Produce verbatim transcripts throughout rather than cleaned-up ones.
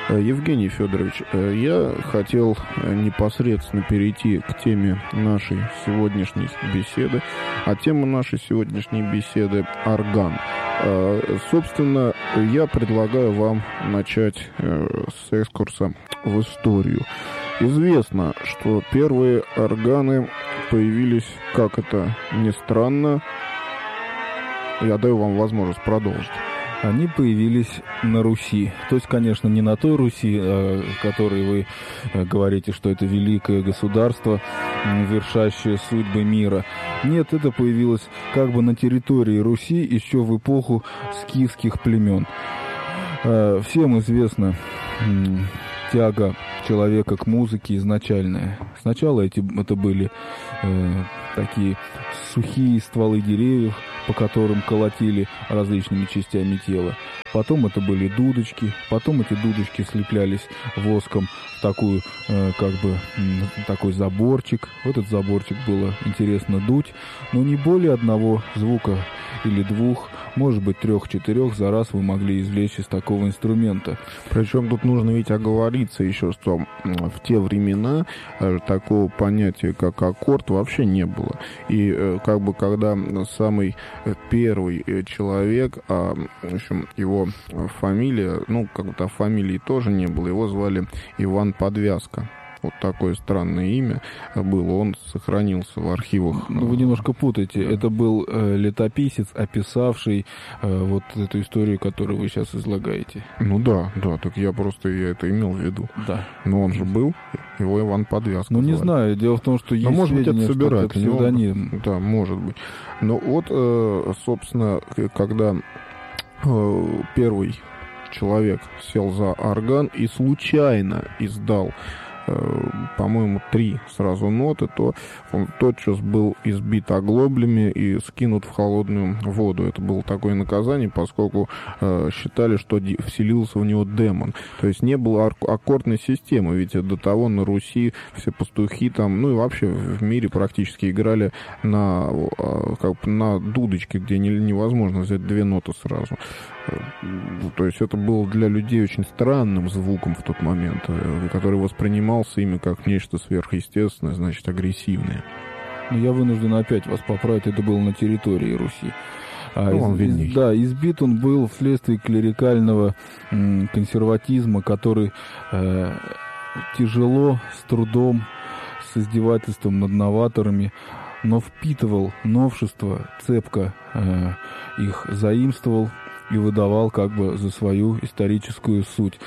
Евгений Федорович, я хотел непосредственно перейти к теме нашей сегодняшней беседы. А тема нашей сегодняшней беседы – орган. Собственно, я предлагаю вам начать с экскурса в историю. Известно, что первые органы появились, как это ни странно, я даю вам возможность продолжить. Они появились на Руси. То есть, конечно, не на той Руси, о которой вы говорите, что это великое государство, вершащее судьбы мира. Нет, это появилось как бы на территории Руси еще в эпоху скифских племен. Всем известна тяга человека к музыке изначальная. Сначала эти, это были э, такие сухие стволы деревьев, по которым колотили различными частями тела. Потом это были дудочки, потом эти дудочки слеплялись воском в такую, э, как бы, э, такой заборчик. В этот заборчик было интересно дуть, но не более одного звука или двух, может быть, трех-четырех за раз вы могли извлечь из такого инструмента. Причем тут нужно ведь оговориться еще, что в те времена такого понятия, как аккорд, вообще не было. И как бы когда самый первый человек, а в общем, его фамилия, ну, как-то фамилии тоже не было, его звали Иван Подвязка. Вот такое странное имя было, он сохранился в архивах. Ну, вы немножко путаете. Да. Это был э, летописец, описавший э, вот эту историю, которую вы сейчас излагаете. Ну да, да, так я просто я это имел в виду. Да. Но он же был, его Иван Подвязка. Ну, не звали. знаю, дело в том, что есть может сведения, быть, это собирать, что это псевдоним. Да, может быть. Но вот, э, собственно, когда э, первый человек сел за орган и случайно издал, по-моему, три сразу ноты, то он тотчас был избит оглоблями и скинут в холодную воду. Это было такое наказание, поскольку э, считали, что вселился в него демон. То есть не было аккордной системы, ведь до того на Руси все пастухи там, ну и вообще в мире практически играли на, э, как, на дудочке, где не, невозможно взять две ноты сразу. То есть это было для людей очень странным звуком в тот момент, который воспринимался ими как нечто сверхъестественное, значит, агрессивное. Но я вынужден опять вас поправить, это было на территории Руси. А ну, из, из, да, избит он был вследствие клерикального м, консерватизма, который э, тяжело, с трудом, с издевательством над новаторами, но впитывал новшества, цепко э, их заимствовал и выдавал как бы за свою историческую суть.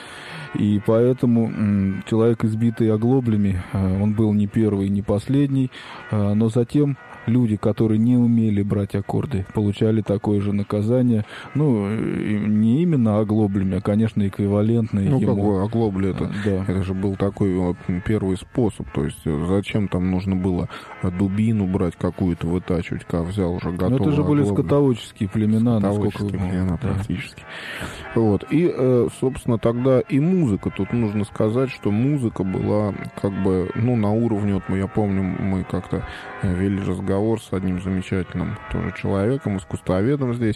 И поэтому м, человек, избитый оглоблями, э, он был не первый, не последний, э, но затем люди, которые не умели брать аккорды, получали такое же наказание. Ну, не именно оглоблями, а, конечно, эквивалентное ну, ему. Ну, какое оглобли? Это, да. это же был такой вот первый способ. То есть зачем там нужно было дубину брать какую-то, вытачивать, как взял уже готовую оглоблю. Но это же были скотоводческие племена, скотоводческие насколько... племена, да. практически. Вот. И, собственно, тогда и музыка. Тут нужно сказать, что музыка была как бы, ну, на уровне, вот я помню, мы как-то вели разговор с одним замечательным тоже человеком, искусствоведом здесь,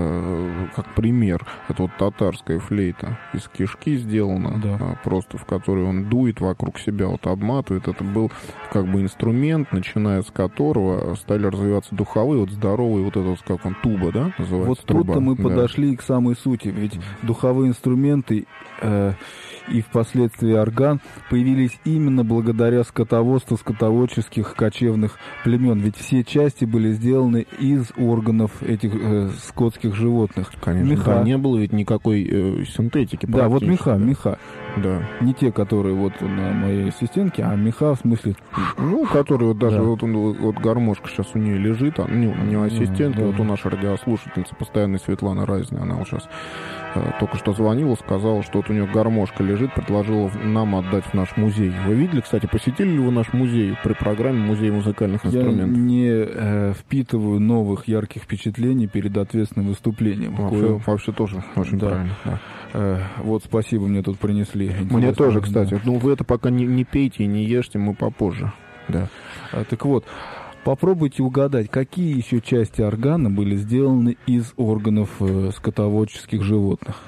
э, как пример. Это вот татарская флейта из кишки сделана, да. э, просто в которой он дует вокруг себя, вот обматывает. Это был как бы инструмент, начиная с которого стали развиваться духовые, вот здоровые, вот это вот, как он, туба, да, называется? Вот труба. тут-то мы да. подошли к самой сути, ведь духовые инструменты э, и впоследствии орган появились именно благодаря скотоводству скотоводческих кочевных племен, ведь все части были сделаны из органов этих э, скотских животных. Конечно, меха. Да, не было ведь никакой э, синтетики. Да, вот меха, да. меха. Да. Не те, которые вот на моей ассистентке, а меха в смысле... Ну, которые вот даже да. вот, вот гармошка сейчас у нее лежит, а, не, не у ассистентки, да, вот да. у нашей радиослушательницы постоянной Светланы Разиной, она вот сейчас э, только что звонила, сказала, что вот у нее гармошка лежит, предложила нам отдать в наш музей. Вы видели, кстати, посетили ли вы наш музей при программе «Музей музыкальных инструментов»? Я не э, впитываю новых ярких впечатлений перед ответственным выступлением. Вообще, Кое... вообще тоже очень да. правильно. Да. Э, вот спасибо, мне тут принесли. Мне тоже, кстати. Да. Ну, вы это пока не, не пейте и не ешьте, мы попозже. Да. А, так вот, попробуйте угадать, какие еще части органа были сделаны из органов э, скотоводческих животных.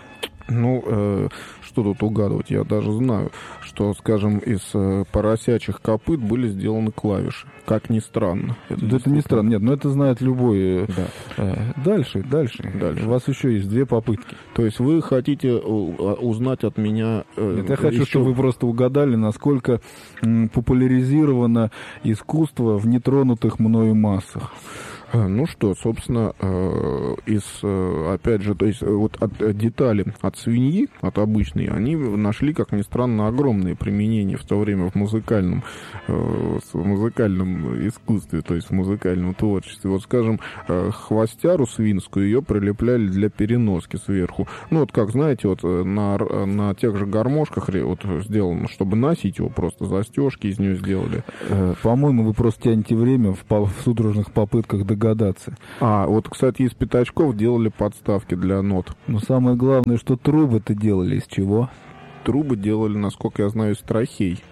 Ну, э, что тут угадывать? Я даже знаю, что, скажем, из э, поросячьих копыт были сделаны клавиши. Как ни странно. Это, это не странно. Нет, но это знает любой. Да. Э, дальше, дальше, дальше. У вас еще есть две попытки. То есть вы хотите узнать от меня... Э, Нет, я хочу, еще... чтобы вы просто угадали, насколько м, популяризировано искусство в нетронутых мною массах. Ну что, собственно, из, опять же, то есть вот от детали от свиньи, от обычной, они нашли, как ни странно, огромные применения в то время в музыкальном, в музыкальном искусстве, то есть в музыкальном творчестве. Вот, скажем, хвостяру свинскую ее прилепляли для переноски сверху. Ну, вот как, знаете, вот на, на тех же гармошках вот сделано, чтобы носить его, просто застежки из нее сделали. По-моему, вы просто тянете время в, в судорожных попытках догадаться. Гадаться. А, вот, кстати, из пятачков делали подставки для нот. Но самое главное, что трубы-то делали из чего? Трубы делали, насколько я знаю, из трахей.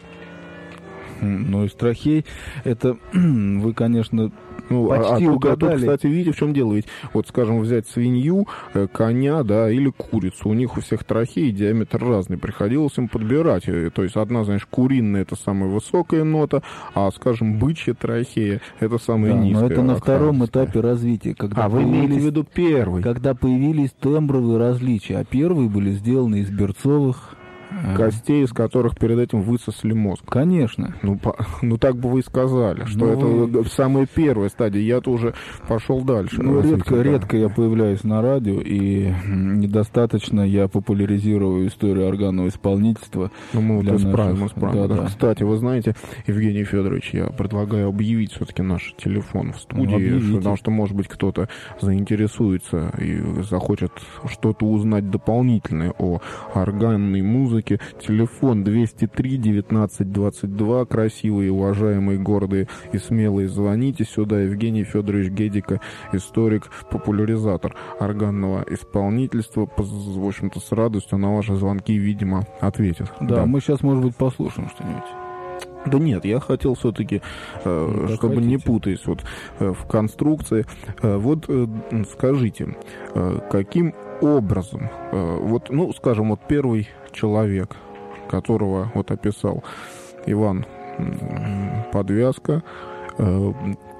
Ну, из трахей, это вы, конечно... Ну, почти а, угадали. А тут, кстати, видите, в чем дело? Ведь, вот, скажем, взять свинью, коня, да, или курицу. У них у всех трахеи диаметр разный. Приходилось им подбирать. То есть одна, знаешь, куриная — это самая высокая нота, а, скажем, бычья трахея — это самая да, низкая. Но это на втором этапе развития. Когда а вы имеете в виду первый? Когда появились тембровые различия. А первые были сделаны из берцовых... Костей, из которых перед этим высосли мозг. Конечно. Ну, по, ну так бы вы и сказали, что ну, это самая первая стадия. Я-то уже пошел дальше. Ну, редко, да. редко я появляюсь на радио, и недостаточно я популяризирую историю органного исполнительства. Ну, мы для вот наших... исправим, исправим. Да, да. Кстати, вы знаете, Евгений Федорович, я предлагаю объявить все-таки наш телефон в студии, ну, потому что, может быть, кто-то заинтересуется и захочет что-то узнать дополнительное о органной музыке. Телефон двести три девятнадцать двадцать два. Красивые, уважаемые, гордые и смелые. Звоните сюда. Евгений Федорович Гедика, историк, популяризатор органного исполнительства. В общем-то, с радостью на ваши звонки, видимо, ответит. Да, да. Мы сейчас, может быть, послушаем что-нибудь. Да нет, я хотел все-таки, э, ну, чтобы хотите. Не путаясь вот, э, в конструкции, э, вот э, скажите, э, каким образом, э, вот, ну, скажем, вот первый человек, которого вот описал Иван Подвязка, э,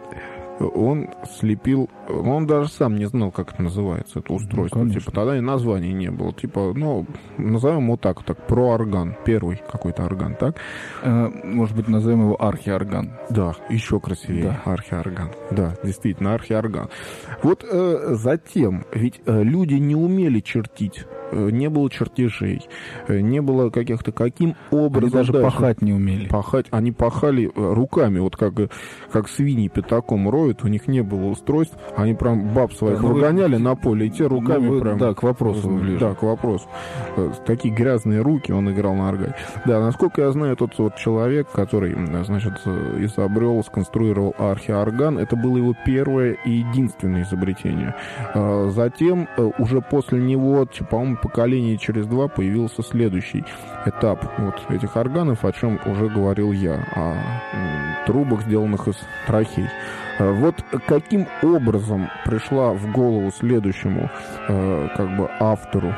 он слепил, он даже сам не знал, как это называется, это устройство. Ну, типа тогда и названия не было. Типа, ну, назовем его так, так, проорган, первый какой-то орган, так? Э, может быть, назовем его архиорган. Да, еще красивее, да. Архиорган. Да, действительно, архиорган. Вот э, затем, ведь э, люди не умели чертить. Не было чертежей, не было каких-то каким образом... Они даже дальше пахать не умели. Пахать, они пахали руками, вот как, как свиньи пятаком роют, у них не было устройств, они прям баб своих ну, выгоняли вы... на поле, и те руками ну, вы... прям... Да, к вопросу ближе. Да, к вопросу. Такие грязные руки, он играл на органе. Да, насколько я знаю, тот вот человек, который, значит, изобрел, сконструировал архиорган, это было его первое и единственное изобретение. Затем, уже после него, по-моему, поколение через два появился следующий этап вот этих органов, о чем уже говорил я, о трубах, сделанных из трахей. Вот каким образом пришла в голову следующему как бы автору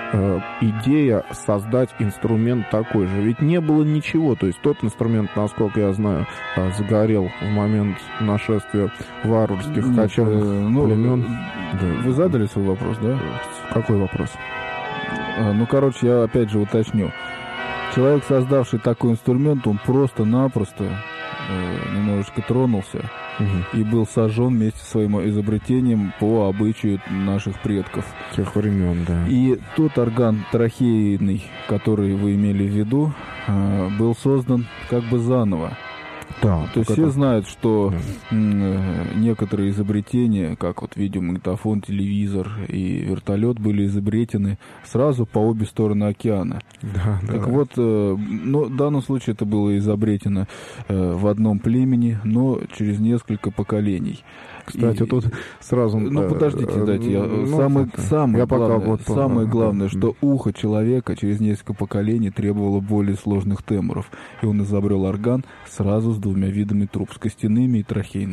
идея создать инструмент такой же? Ведь не было ничего, то есть тот инструмент, насколько я знаю, загорел в момент нашествия варварских кочевых ну, племен. Вы задали свой вопрос, да? Какой вопрос? Ну, короче, я опять же уточню. Человек, создавший такой инструмент, он просто-напросто э, немножечко тронулся угу. и был сожжен вместе со своим изобретением по обычаю наших предков. Тех времен, да. И тот орган трахейный, который вы имели в виду, э, был создан как бы заново. Да, то есть все это... знают, что да. некоторые изобретения, как вот видеомагнитофон, телевизор и вертолет, были изобретены сразу по обе стороны океана. Да, так да. вот, ну, в данном случае это было изобретено в одном племени, но через несколько поколений. Кстати, и... тут сразу... Ну, подождите, дайте я... Ну, самое самое, я главное, пока вот... самое главное, что да. ухо человека через несколько поколений требовало более сложных тембров. И он изобрел орган сразу с двумя видами труб, с костяными и трахейными.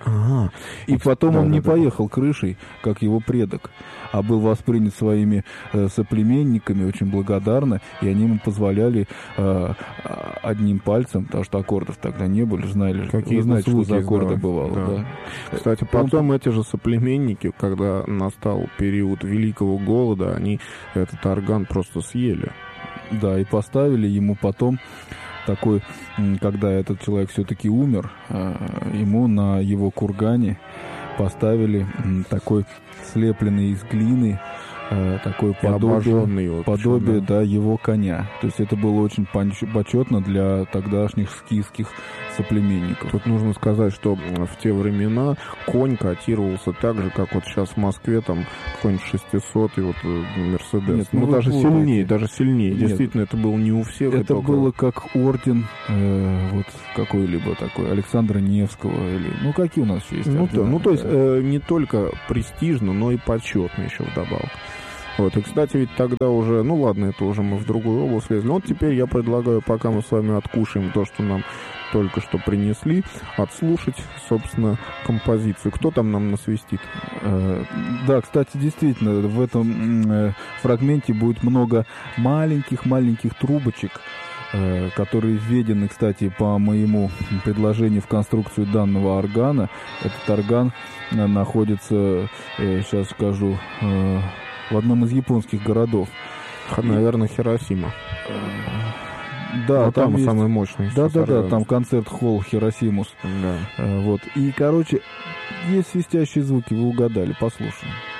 Ага. И потом да, он да, не да. поехал крышей, как его предок, а был воспринят своими э, соплеменниками очень благодарно, и они ему позволяли э, одним пальцем, потому что аккордов тогда не было, знали, Какие вы знаете, что за звуки аккорды издавать. бывало. Да. Да. Кстати, Он- потом эти же соплеменники, когда настал период Великого Голода, они этот орган просто съели. Да, и поставили ему потом такой, м, когда этот человек все-таки умер, э, ему на его кургане поставили м, такой слепленный из глины, э, такое подобие, Обожженный, в общем, подобие да. да, его коня. То есть это было очень понч- почетно для тогдашних скифских соплеменников. Тут нужно сказать, что в те времена конь котировался так же, как вот сейчас в Москве, там, какой-нибудь шестисот и вот э, Мерседес. Нет, ну, ну вы даже путаете. сильнее, даже сильнее. Нет. Действительно, это было не у всех. и Это только- было как орден э, вот какой-либо такой Александра Невского или ну какие у нас еще есть Ну, ордена? то, ну, то есть Да. э, не только престижно, но и почетно еще вдобавок. Вот, и, кстати, ведь тогда уже, ну ладно, это уже мы в другую область лезли. Вот теперь я предлагаю, пока мы с вами откушаем то, что нам только что принесли, отслушать, собственно, композицию. Кто там нам насвистит? Э, Да, кстати, действительно, в этом м, э, фрагменте будет много маленьких-маленьких трубочек, э, которые введены, кстати, по моему предложению в конструкцию данного органа. Этот орган э, находится, э, сейчас скажу, э, в одном из японских городов. Х- Наверное, Хиросима. Да, Ну, там, есть- самый мощный. Да, сейчас да, да, орган. там концерт-холл Хиросимус. Да. Э, Вот. И, короче, есть свистящие звуки, вы угадали, послушаем.